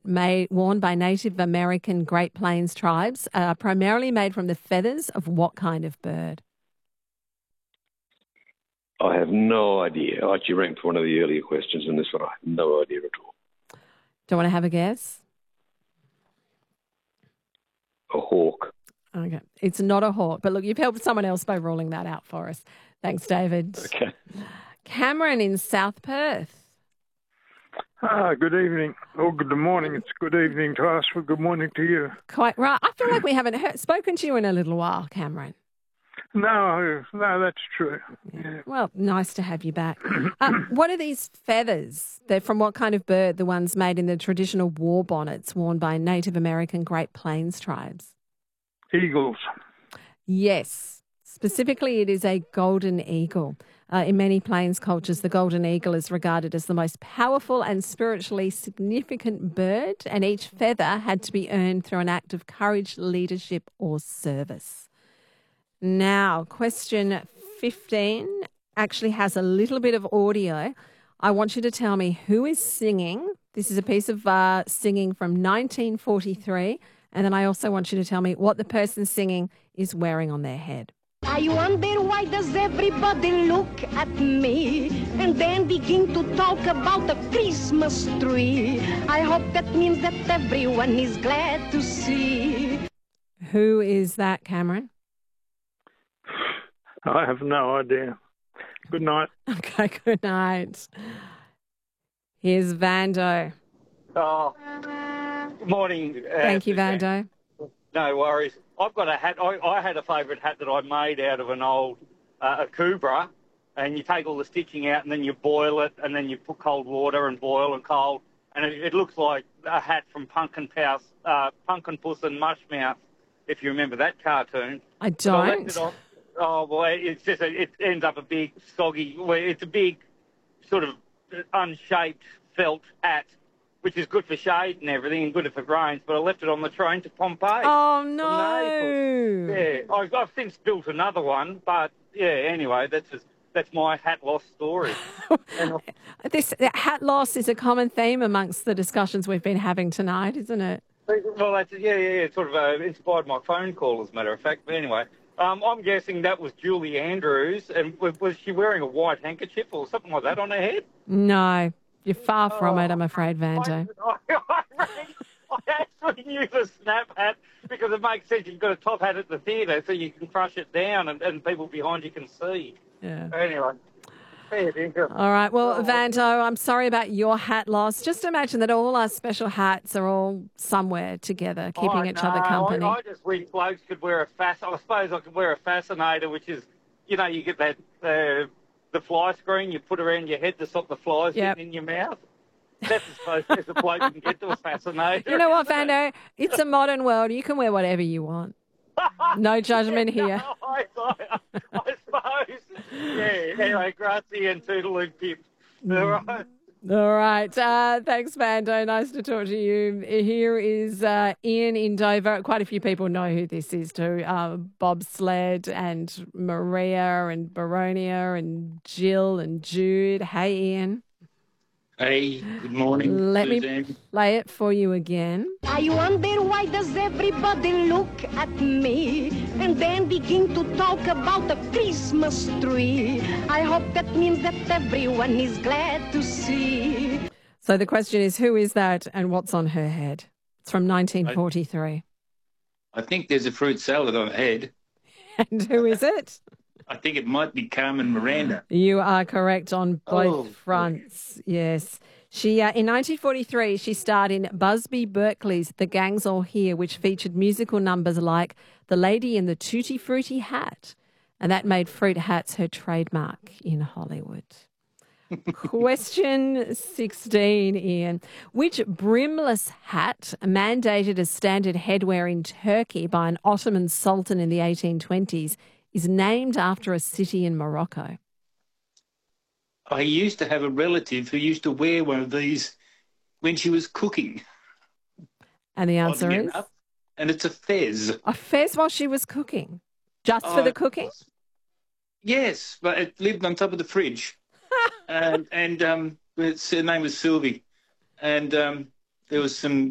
worn by Native American Great Plains tribes, primarily made from the feathers of what kind of bird? I have no idea. I actually ranked for one of the earlier questions in this one. I have no idea at all. Do you want to have a guess? A hawk. Okay. It's not a hawk, but look, you've helped someone else by ruling that out for us. Thanks, David. Okay. Cameron in South Perth. Good evening. Or good morning. It's good evening to us. Well, good morning to you. Quite right. I feel like we haven't spoken to you in a little while, Cameron. No, that's true. Yeah. Well, nice to have you back. What are these feathers? They're from what kind of bird? The ones made in the traditional war bonnets worn by Native American Great Plains tribes? Eagles. Yes. Specifically, it is a golden eagle. In many Plains cultures, the golden eagle is regarded as the most powerful and spiritually significant bird, and each feather had to be earned through an act of courage, leadership, or service. Now, question 15 actually has a little bit of audio. I want you to tell me who is singing. This is a piece of singing from 1943. And then I also want you to tell me what the person singing is wearing on their head. I wonder why does everybody look at me and then begin to talk about the Christmas tree. I hope that means that everyone is glad to see. Who is that, Cameron? I have no idea. Good night. Okay, good night. Here's Vando. Oh, good morning. Thank you, Vando. No worries. I've got a hat. I had a favourite hat that I made out of an old a Kubra, and you take all the stitching out and then you boil it and then you put cold water and boil and cold, and it looks like a hat from Pumpkin Puss and Mushmouth, if you remember that cartoon. I don't. Oh, boy, it's just it ends up a big, soggy, it's a big sort of unshaped felt hat, which is good for shade and everything and good if it rains, but I left it on the train to Pompeii. Oh, no. Yeah, I've since built another one, but, yeah, anyway, that's my hat loss story. This hat loss is a common theme amongst the discussions we've been having tonight, isn't it? Well, it's sort of inspired my phone call, as a matter of fact, but anyway. I'm guessing that was Julie Andrews, and was she wearing a white handkerchief or something like that on her head? No, you're far from it, I'm afraid, Vando. I actually knew the snap hat because it makes sense. You've got a top hat at the theatre so you can crush it down and people behind you can see. Yeah. Anyway. All right. Well, Vando, I'm sorry about your hat loss. Just imagine that all our special hats are all somewhere together, keeping each other company. I just wish blokes could wear I suppose I could wear a fascinator, which is, you get that the fly screen you put around your head to stop the flies getting in your mouth. That's as close as a bloke can get to a fascinator. You know what, Vando? It's a modern world. You can wear whatever you want. No judgment here. I suppose. Yeah, anyway, grazie and toodaloo pip. All right. All right. Thanks, Vando. Nice to talk to you. Here is Ian in Dover. Quite a few people know who this is too. Bobsled and Maria and Baronia and Jill and Jude. Hey, Ian. Hey, good morning. Let me play it for you again. I wonder why does everybody look at me and then begin to talk about the Christmas tree. I hope that means that everyone is glad to see. So the question is, who is that and what's on her head? It's from 1943. I think there's a fruit salad on her head. And who is it? I think it might be Carmen Miranda. You are correct on both fronts. Yes. She in 1943, she starred in Busby Berkeley's The Gang's All Here, which featured musical numbers like The Lady in the Tutti Frutti Hat. And that made fruit hats her trademark in Hollywood. Question 16, Ian. Which brimless hat, mandated as standard headwear in Turkey by an Ottoman sultan in the 1820s, is named after a city in Morocco? I used to have a relative who used to wear one of these when she was cooking. And the answer is? And it's a fez. A fez while she was cooking? Just for the cooking? Yes, but it lived on top of the fridge. and her name was Sylvie. And there was some